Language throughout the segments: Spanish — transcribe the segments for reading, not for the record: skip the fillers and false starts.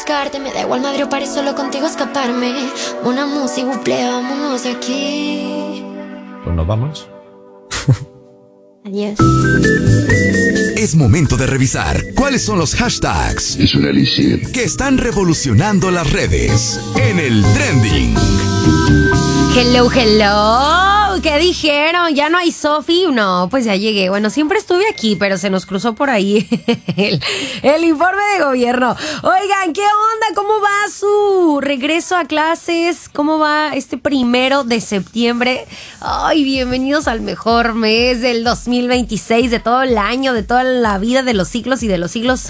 buscarte. Me da igual madre o París, solo contigo escaparme. Una música, buple, vámonos de aquí. Pues nos vamos. Adiós. Es momento de revisar cuáles son los hashtags Es un elixir que están revolucionando las redes en el trending. Hello, hello. ¿Qué dijeron? ¿Ya no hay Sofi? No, pues ya llegué. Bueno, siempre estuve aquí, pero se nos cruzó por ahí el informe de gobierno. Oigan, ¿qué onda? ¿Cómo va su regreso a clases? ¿Cómo va este 1 de septiembre? Ay, bienvenidos al mejor mes del 2026, de todo el año, de toda la vida, de los siglos y de los siglos.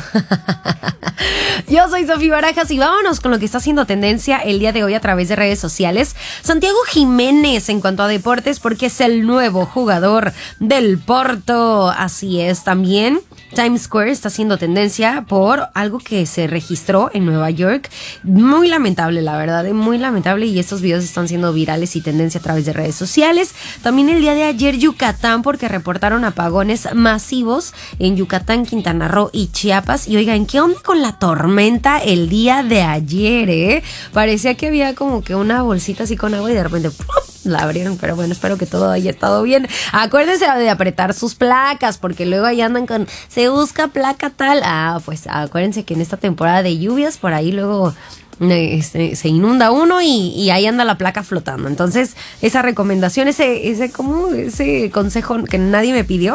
Yo soy Sofi Barajas y vámonos con lo que está haciendo tendencia el día de hoy a través de redes sociales. Santiago Jiménez en cuanto a deportes, porque es el nuevo jugador del Porto. Así es, también Times Square está haciendo tendencia por algo que se registró en Nueva York. Muy lamentable, la verdad, muy lamentable, y estos videos están siendo virales y tendencia a través de redes sociales. También el día de ayer Yucatán, porque reportaron apagones masivos en Yucatán, Quintana Roo y Chiapas. Y oigan, ¿qué onda con la tormenta el día de ayer? Parecía que había como que una bolsita así con agua y de repente ¡pum!, la abrieron, pero bueno, espero que todo haya estado bien. Acuérdense de apretar sus placas, porque luego ahí andan con se busca placa tal. Pues acuérdense que en esta temporada de lluvias por ahí luego se inunda uno y ahí anda la placa flotando. Entonces, esa recomendación, ese consejo que nadie me pidió,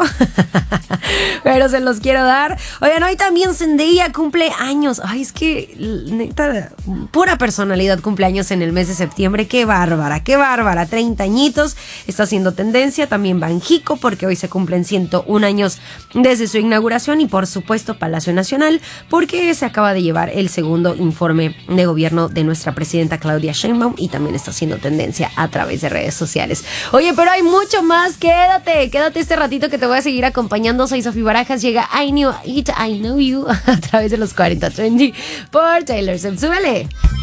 pero se los quiero dar. Oigan, hoy también Zendaya cumple años. Ay, es que neta, pura personalidad cumpleaños en el mes de septiembre. Qué bárbara, 30 añitos, está haciendo tendencia. También Banjico, porque hoy se cumplen 101 años desde su inauguración. Y por supuesto Palacio Nacional, porque se acaba de llevar el segundo informe de gobierno de nuestra presidenta Claudia Sheinbaum y también está haciendo tendencia a través de redes sociales. Oye, pero hay mucho más. Quédate este ratito que te voy a seguir acompañando. Soy Sofi Barajas. Llega I Knew It, I Know You a través de los 40 Trendy por Taylor Swift. Súbele.